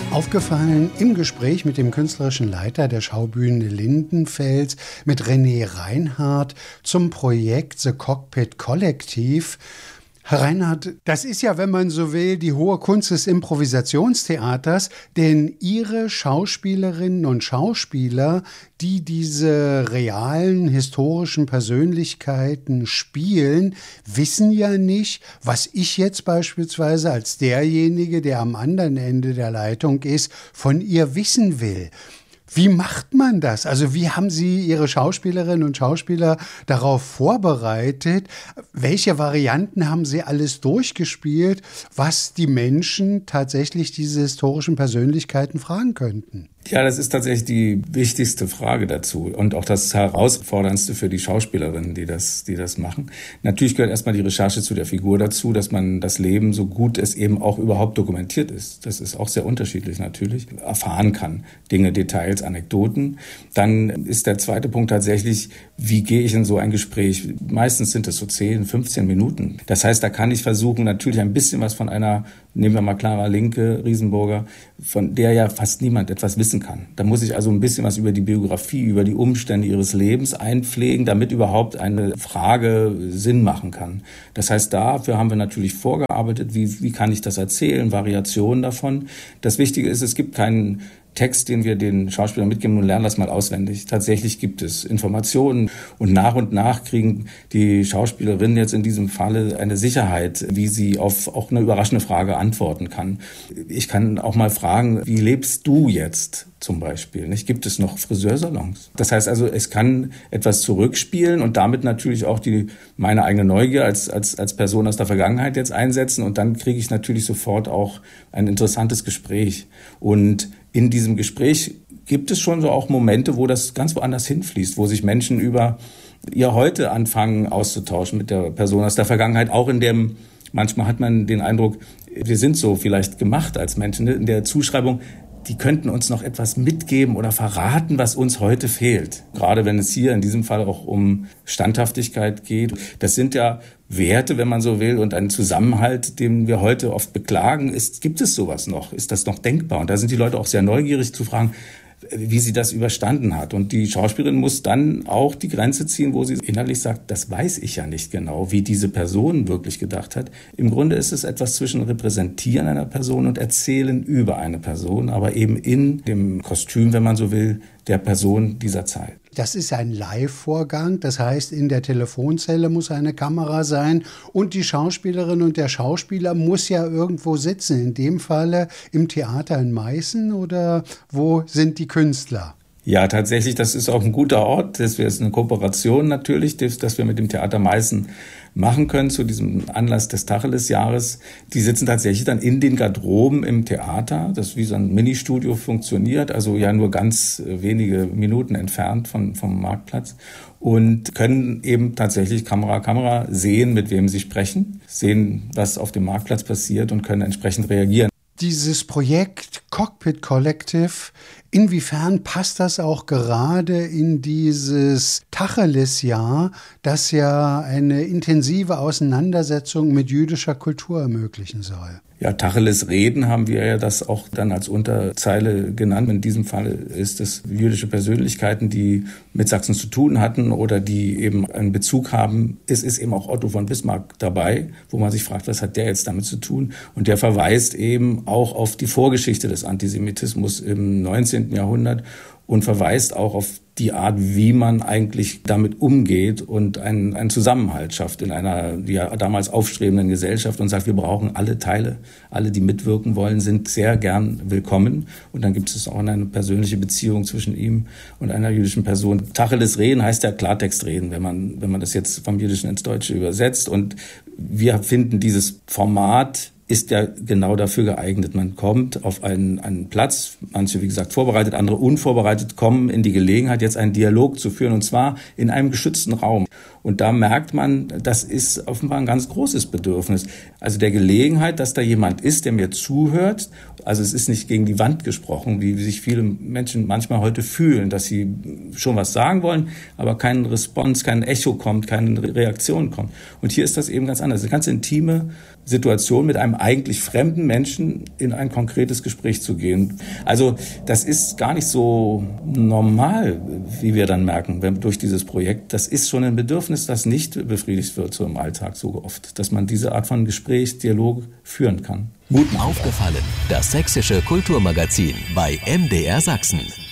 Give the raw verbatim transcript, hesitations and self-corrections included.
Aufgefallen im Gespräch mit dem künstlerischen Leiter der Schaubühne Lindenfels, mit René Reinhardt, zum Projekt The Cockpit Collective. Herr Reinhardt, das ist ja, wenn man so will, die hohe Kunst des Improvisationstheaters, denn Ihre Schauspielerinnen und Schauspieler, die diese realen, historischen Persönlichkeiten spielen, wissen ja nicht, was ich jetzt beispielsweise als derjenige, der am anderen Ende der Leitung ist, von ihr wissen will. Wie macht man das? Also wie haben Sie Ihre Schauspielerinnen und Schauspieler darauf vorbereitet? Welche Varianten haben Sie alles durchgespielt, was die Menschen tatsächlich diese historischen Persönlichkeiten fragen könnten? Ja, das ist tatsächlich die wichtigste Frage dazu und auch das Herausforderndste für die Schauspielerinnen, die das, die das machen. Natürlich gehört erstmal die Recherche zu der Figur dazu, dass man das Leben, so gut es eben auch überhaupt dokumentiert ist, das ist auch sehr unterschiedlich natürlich, erfahren kann. Dinge, Details, Anekdoten. Dann ist der zweite Punkt tatsächlich, wie gehe ich in so ein Gespräch? Meistens sind es so zehn, fünfzehn Minuten. Das heißt, da kann ich versuchen, natürlich ein bisschen was von einer, nehmen wir mal Clara Linke, Riesenburger, von der ja fast niemand etwas wissen kann. Da muss ich also ein bisschen was über die Biografie, über die Umstände ihres Lebens einpflegen, damit überhaupt eine Frage Sinn machen kann. Das heißt, dafür haben wir natürlich vorgearbeitet, wie, wie kann ich das erzählen, Variationen davon. Das Wichtige ist, es gibt keinen Text, den wir den Schauspielern mitgeben und lernen das mal auswendig. Tatsächlich gibt es Informationen und nach und nach kriegen die Schauspielerinnen jetzt in diesem Falle eine Sicherheit, wie sie auf auch eine überraschende Frage antworten kann. Ich kann auch mal fragen, wie lebst du jetzt zum Beispiel? Nicht? Gibt es noch Friseursalons? Das heißt also, es kann etwas zurückspielen und damit natürlich auch die meine eigene Neugier als als als Person aus der Vergangenheit jetzt einsetzen und dann kriege ich natürlich sofort auch ein interessantes Gespräch. Und in diesem Gespräch gibt es schon so auch Momente, wo das ganz woanders hinfließt, wo sich Menschen über ihr Heute anfangen auszutauschen mit der Person aus der Vergangenheit. Auch in dem, manchmal hat man den Eindruck, wir sind so vielleicht gemacht als Menschen, in der Zuschreibung, die könnten uns noch etwas mitgeben oder verraten, was uns heute fehlt. Gerade wenn es hier in diesem Fall auch um Standhaftigkeit geht. Das sind ja Werte, wenn man so will, und ein Zusammenhalt, den wir heute oft beklagen. Ist, gibt es sowas noch? Ist das noch denkbar? Und da sind die Leute auch sehr neugierig zu fragen, wie sie das überstanden hat. Und die Schauspielerin muss dann auch die Grenze ziehen, wo sie innerlich sagt, das weiß ich ja nicht genau, wie diese Person wirklich gedacht hat. Im Grunde ist es etwas zwischen Repräsentieren einer Person und Erzählen über eine Person, aber eben in dem Kostüm, wenn man so will, der Person dieser Zeit. Das ist ein Live-Vorgang, das heißt, in der Telefonzelle muss eine Kamera sein und die Schauspielerin und der Schauspieler muss ja irgendwo sitzen. In dem Falle im Theater in Meißen oder wo sind die Künstler? Ja, tatsächlich, das ist auch ein guter Ort. Das ist eine Kooperation natürlich, dass wir mit dem Theater Meißen machen können zu diesem Anlass des Tacheles-Jahres. Die sitzen tatsächlich dann in den Garderoben im Theater, das wie so ein Ministudio funktioniert, also ja nur ganz wenige Minuten entfernt von, vom Marktplatz und können eben tatsächlich Kamera Kamera sehen, mit wem sie sprechen, sehen, was auf dem Marktplatz passiert und können entsprechend reagieren. Dieses Projekt Cockpit Collective, inwiefern passt das auch gerade in dieses Tacheles-Jahr, das ja eine intensive Auseinandersetzung mit jüdischer Kultur ermöglichen soll? Ja, Tacheles reden haben wir ja das auch dann als Unterzeile genannt. In diesem Fall ist es jüdische Persönlichkeiten, die mit Sachsen zu tun hatten oder die eben einen Bezug haben. Es ist eben auch Otto von Bismarck dabei, wo man sich fragt, was hat der jetzt damit zu tun? Und der verweist eben auch auf die Vorgeschichte des Antisemitismus im neunzehnten Jahrhundert und verweist auch auf die Art, wie man eigentlich damit umgeht und einen, einen Zusammenhalt schafft in einer ja, damals aufstrebenden Gesellschaft und sagt, wir brauchen alle Teile, alle, die mitwirken wollen, sind sehr gern willkommen. Und dann gibt es auch eine persönliche Beziehung zwischen ihm und einer jüdischen Person. Tacheles reden heißt ja Klartext reden, wenn man, wenn man das jetzt vom Jüdischen ins Deutsche übersetzt. Und wir finden dieses Format ist ja genau dafür geeignet. Man kommt auf einen, einen Platz, manche wie gesagt vorbereitet, andere unvorbereitet, kommen in die Gelegenheit, jetzt einen Dialog zu führen und zwar in einem geschützten Raum. Und da merkt man, das ist offenbar ein ganz großes Bedürfnis. Also der Gelegenheit, dass da jemand ist, der mir zuhört. Also es ist nicht gegen die Wand gesprochen, wie sich viele Menschen manchmal heute fühlen, dass sie schon was sagen wollen, aber kein Response, kein Echo kommt, keine Reaktion kommt. Und hier ist das eben ganz anders. Eine ganz intime Situation mit einem eigentlich fremden Menschen in ein konkretes Gespräch zu gehen. Also das ist gar nicht so normal, wie wir dann merken, wenn, durch dieses Projekt. Das ist schon ein Bedürfnis, das nicht befriedigt wird so im Alltag so oft, dass man diese Art von Gespräch, Dialog führen kann. Mut aufgefallen, das sächsische Kulturmagazin bei M D R Sachsen.